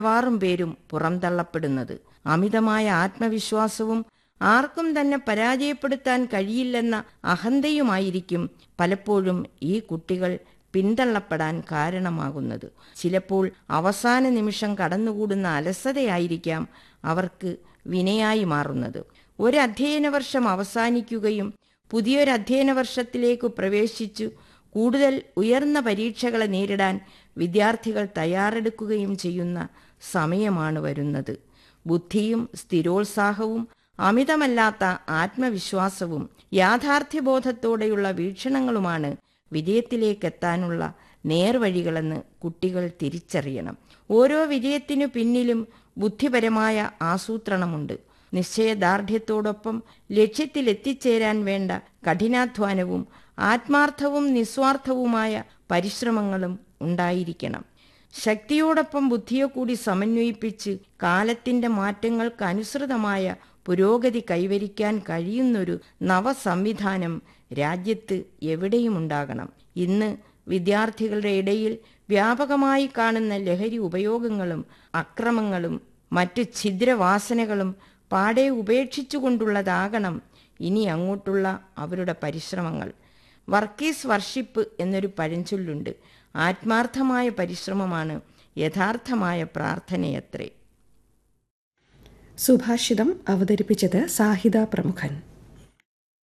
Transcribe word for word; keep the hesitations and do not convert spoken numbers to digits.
മിക്കവാറും പേരും പുറംതള്ളപ്പെടുന്നത്. അമിതമായ ആത്മവിശ്വാസവും ആർക്കും തന്നെ പരാജയപ്പെടുത്താൻ കഴിയില്ലെന്ന അഹന്തയുമായിരിക്കും പലപ്പോഴും ഈ കുട്ടികൾ പിന്തള്ളപ്പെടാൻ കാരണമാകുന്നത്. ചിലപ്പോൾ അവസാന നിമിഷം കടന്നുകൂടുന്ന അലസതയായിരിക്കാം അവർക്ക് വിനയായി മാറുന്നത്. ഒരു അധ്യയന വർഷം അവസാനിക്കുകയും പുതിയൊരു അധ്യയന വർഷത്തിലേക്ക് പ്രവേശിച്ചു കൂടുതൽ ഉയർന്ന പരീക്ഷകളെ നേരിടാൻ വിദ്യാർത്ഥികൾ തയ്യാറെടുക്കുകയും ചെയ്യുന്ന സമയമാണ് വരുന്നത്. ബുദ്ധിയും സ്ഥിരോത്സാഹവും അമിതമല്ലാത്ത ആത്മവിശ്വാസവും യാഥാർത്ഥ്യബോധത്തോടെയുള്ള വീക്ഷണങ്ങളുമാണ് വിജയത്തിലേക്കെത്താനുള്ള നേർവഴികളെന്ന് കുട്ടികൾ തിരിച്ചറിയണം. ഓരോ വിജയത്തിനു പിന്നിലും ബുദ്ധിപരമായ ആസൂത്രണമുണ്ട്. നിശ്ചയദാർഢ്യത്തോടൊപ്പം ലക്ഷ്യത്തിലെത്തിച്ചേരാൻ വേണ്ട കഠിനാധ്വാനവും ആത്മാർത്ഥവും നിസ്വാർത്ഥവുമായ പരിശ്രമങ്ങളും ഉണ്ടായിരിക്കണം. ശക്തിയോടൊപ്പം ബുദ്ധിയെ കൂടി സമന്വയിപ്പിച്ച് കാലത്തിൻ്റെ മാറ്റങ്ങൾക്ക് അനുസൃതമായ പുരോഗതി കൈവരിക്കാൻ കഴിയുന്നൊരു നവസംവിധാനം രാജ്യത്ത് എവിടെയും ഉണ്ടാകണം. ഇന്ന് വിദ്യാർത്ഥികളുടെ ഇടയിൽ വ്യാപകമായി കാണുന്ന ലഹരി ഉപയോഗങ്ങളും അക്രമങ്ങളും മറ്റു ഛിദ്രവാസനകളും പാടെ ഉപേക്ഷിച്ചുകൊണ്ടുള്ളതാകണം ഇനി അങ്ങോട്ടുള്ള അവരുടെ പരിശ്രമങ്ങൾ. വർക്കീസ് വർഷിപ്പ് എന്നൊരു പഴഞ്ചൊല്ലുണ്ട്. ആത്മാർത്ഥമായ പരിശ്രമമാണ് യഥാർത്ഥമായ പ്രാർത്ഥനയത്രേ. സുഭാഷിതം അവതരിപ്പിച്ചത് സാഹിദ പ്രമുഖൻ.